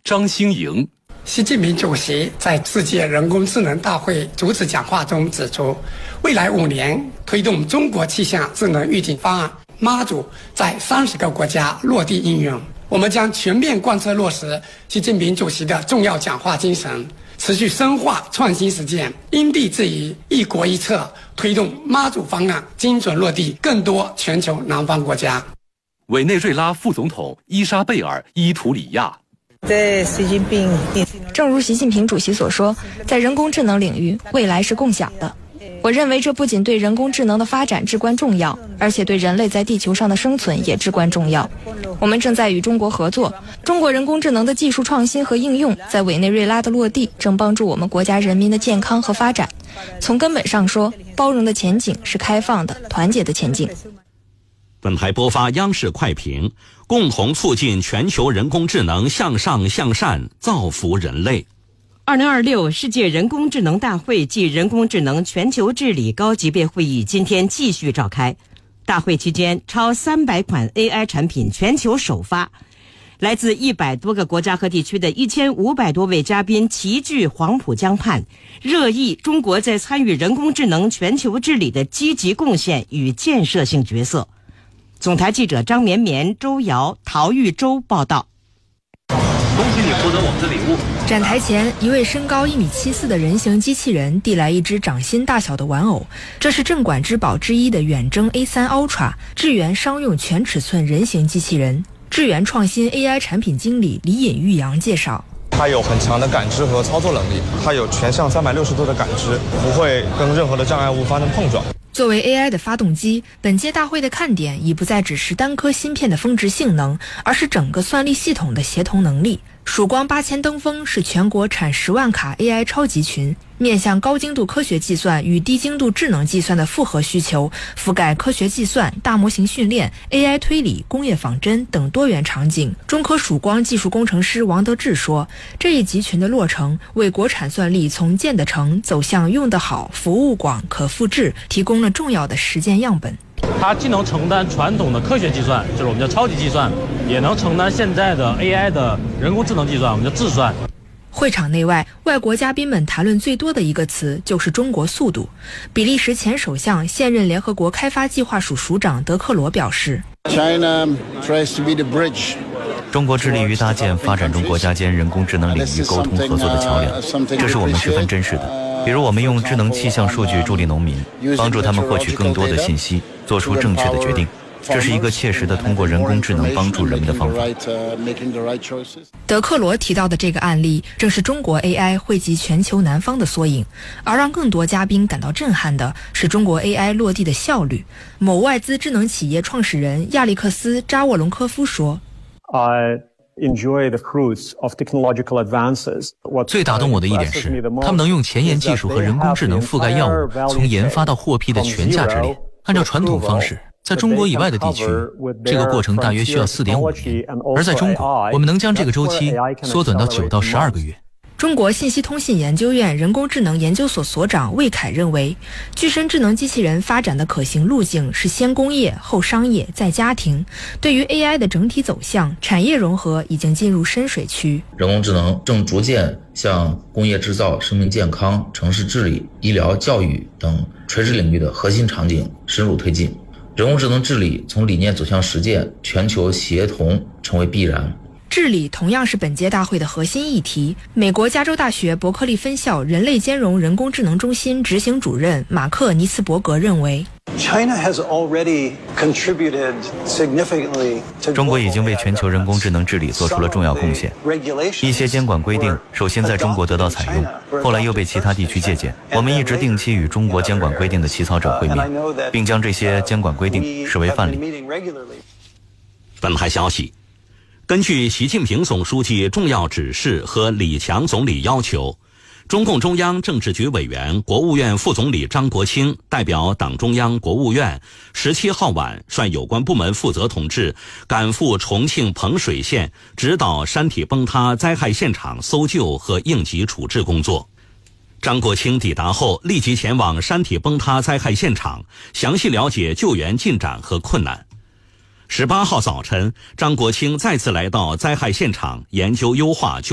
张兴莹。 习近平主席在世界人工智能大会主旨讲话中指出，未来5年推动中国气象智能预警方案妈祖在30个国家落地应用。我们将全面贯彻落实习近平主席的重要讲话精神，持续深化创新实践，因地制宜、一国一策，推动妈祖方案精准落地更多全球南方国家。 委内瑞拉副总统伊莎贝尔·伊图里亚。 正如习近平主席所说，在人工智能领域，未来是共享的。我认为这不仅对人工智能的发展至关重要，而且对人类在地球上的生存也至关重要。我们正在与中国合作，中国人工智能的技术创新和应用在委内瑞拉的落地，正帮助我们国家人民的健康和发展。从根本上说，包容的前景是开放的、团结的前景。 本台播发央视快评，共同促进全球人工智能向上向善，造福人类。 2026世界人工智能大会暨人工智能全球治理高级别会议今天继续召开。大会期间，超300款 AI 产品全球首发，来自100多个国家和地区的1500多位嘉宾齐聚黄浦江畔，热议中国在参与人工智能全球治理的积极贡献与建设性角色。总台记者张绵绵、周瑶、陶玉洲报道。 恭喜你获得我们的礼物。 展台前，一位身高1.74米的人形机器人递来一只掌心大小的玩偶，这是镇馆之宝之一的远征 A3 Ultra 智源商用全尺寸人形机器人。智源创新 AI 产品经理李尹玉阳介绍， 它有很强的感知和操作能力，它有全向360度的感知，不会跟任何的障碍物发生碰撞。 作为 AI 的发动机，本届大会的看点已不再只是单颗芯片的峰值性能，而是整个算力系统的协同能力。曙光8000登峰是全国产10万卡 AI 超级群，面向高精度科学计算与低精度智能计算的复合需求，覆盖科学计算、大模型训练、AI 推理、工业仿真等多元场景。中科曙光技术工程师王德志说，这一集群的落成，为国产算力从建得成走向用得好、服务广、可复制提供了重要的实践样本。 它既能承担传统的科学计算，就是我们叫超级计算，也能承担现在的 AI 的人工智能计算，我们叫智算。 会场内外，外国嘉宾们谈论最多的一个词就是中国速度。比利时前首相、现任联合国开发计划署署长德克罗表示， China tries to be the bridge。 中国致力于搭建发展中国家间人工智能领域沟通合作的桥梁，这是我们十分珍视的。比如我们用智能气象数据助力农民，帮助他们获取更多的信息，做出正确的决定。这是一个切实的通过人工智能帮助人们的方法。 德克罗提到的这个案例，正是中国 AI 惠及全球南方的缩影。而让更多嘉宾感到震撼的是中国 AI 落地的效率。某外资智能企业创始人亚历克斯·扎沃隆科夫说， 最打动我的一点是，他们能用前沿技术和人工智能覆盖药物从研发到获批的全价值链。按照传统方式，在中国以外的地区，这个过程大约需要4.5年，而在中国，我们能将这个周期缩短到9到12个月。 中国信息通信研究院人工智能研究所所长魏凯认为，具身智能机器人发展的可行路径是先工业后商业再家庭。对于 AI 的整体走向，产业融合已经进入深水区。 人工智能正逐渐向工业制造、生命健康、城市治理、医疗、教育等垂直领域的核心场景深入推进。人工智能治理从理念走向实践，全球协同成为必然。 治理同样是本届大会的核心议题。美国加州大学伯克利分校人类兼容人工智能中心执行主任马克·尼茨伯格认为， 中国已经为全球人工智能治理做出了重要贡献。一些监管规定首先在中国得到采用，后来又被其他地区借鉴。我们一直定期与中国监管规定的起草者会面，并将这些监管规定视为范例。 本台消息，根据习近平总书记重要指示和李强总理要求，中共中央政治局委员、国务院副总理张国清代表党中央、国务院17号晚率有关部门负责同志赶赴重庆彭水县，指导山体崩塌灾害现场搜救和应急处置工作。张国清抵达后，立即前往山体崩塌灾害现场，详细了解救援进展和困难。18号早晨，张国清再次来到灾害现场，研究优化